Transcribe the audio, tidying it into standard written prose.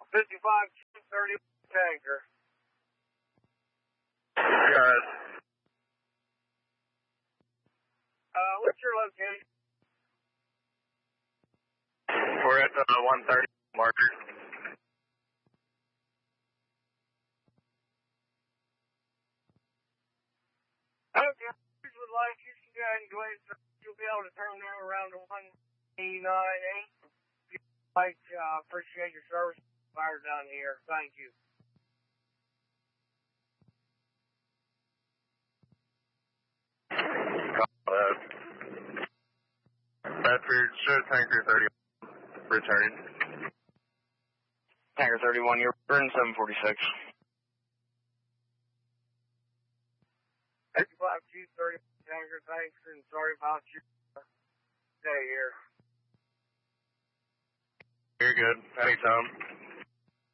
55-30 tanker. Guys. What's your location? We're at 130 marker. Okay. Would like you to go ahead and go ahead, so you'll be able to turn now around to 189.8. Appreciate your service. Fire down here. Thank you. Bedford, show tanker 31. Return. Tanker 31, you're burning 746. 55-30 tanker, thanks, and sorry about your stay here. You're good. Anytime.